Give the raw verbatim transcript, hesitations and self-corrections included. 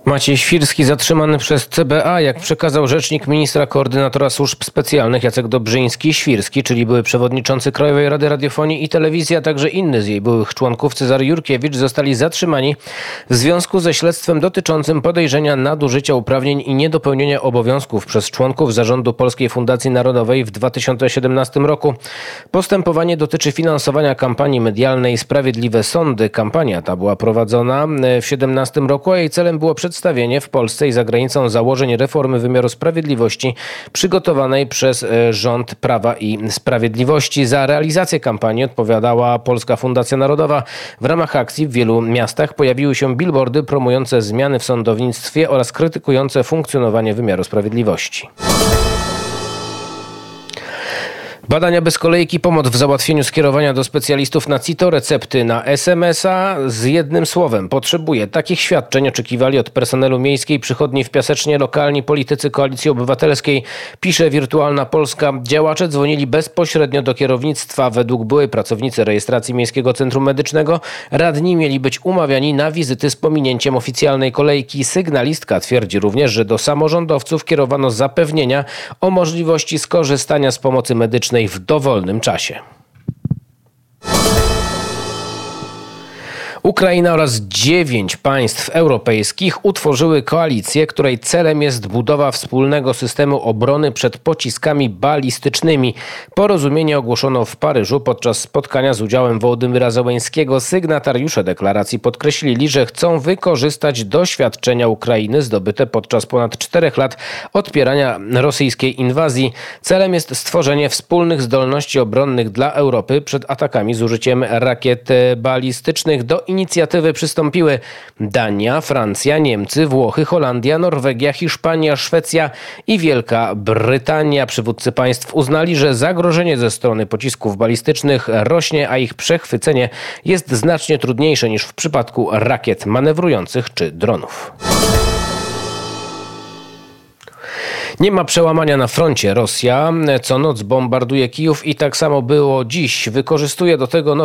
Maciej Świrski zatrzymany przez C B A, jak przekazał rzecznik ministra koordynatora służb specjalnych Jacek Dobrzyński. Świrski, czyli były przewodniczący Krajowej Rady Radiofonii i Telewizji, a także inny z jej byłych członków, Cezary Jurkiewicz, zostali zatrzymani w związku ze śledztwem dotyczącym podejrzenia nadużycia uprawnień i niedopełnienia obowiązków przez członków zarządu Polskiej Fundacji Narodowej w dwa tysiące siedemnastym roku. Postępowanie dotyczy finansowania kampanii medialnej Sprawiedliwe Sądy. Kampania ta była prowadzona w siedemnastym roku, a jej celem było przedstawienie Przedstawienie w Polsce i za granicą założeń reformy wymiaru sprawiedliwości przygotowanej przez rząd Prawa i Sprawiedliwości. Za realizację kampanii odpowiadała Polska Fundacja Narodowa. W ramach akcji w wielu miastach pojawiły się billboardy promujące zmiany w sądownictwie oraz krytykujące funkcjonowanie wymiaru sprawiedliwości. Badania bez kolejki, pomoc w załatwieniu skierowania do specjalistów na C I T O, recepty na S M S a. Z jednym słowem, potrzebuje takich świadczeń oczekiwali od personelu miejskiej przychodni w Piasecznie lokalni politycy Koalicji Obywatelskiej. Pisze Wirtualna Polska. Działacze dzwonili bezpośrednio do kierownictwa. Według byłej pracownicy rejestracji Miejskiego Centrum Medycznego radni mieli być umawiani na wizyty z pominięciem oficjalnej kolejki. Sygnalistka twierdzi również, że do samorządowców kierowano zapewnienia o możliwości skorzystania z pomocy medycznej w dowolnym czasie. Ukraina oraz dziewięć państw europejskich utworzyły koalicję, której celem jest budowa wspólnego systemu obrony przed pociskami balistycznymi. Porozumienie ogłoszono w Paryżu podczas spotkania z udziałem Wołodymyra Zełenskiego. Sygnatariusze deklaracji podkreślili, że chcą wykorzystać doświadczenia Ukrainy zdobyte podczas ponad czterech lat odpierania rosyjskiej inwazji. Celem jest stworzenie wspólnych zdolności obronnych dla Europy przed atakami z użyciem rakiet balistycznych. Do inicjatywy przystąpiły Dania, Francja, Niemcy, Włochy, Holandia, Norwegia, Hiszpania, Szwecja i Wielka Brytania. Przywódcy państw uznali, że zagrożenie ze strony pocisków balistycznych rośnie, a ich przechwycenie jest znacznie trudniejsze niż w przypadku rakiet manewrujących czy dronów. Nie ma przełamania na froncie. Rosja co noc bombarduje Kijów i tak samo było dziś. Wykorzystuje do tego nowe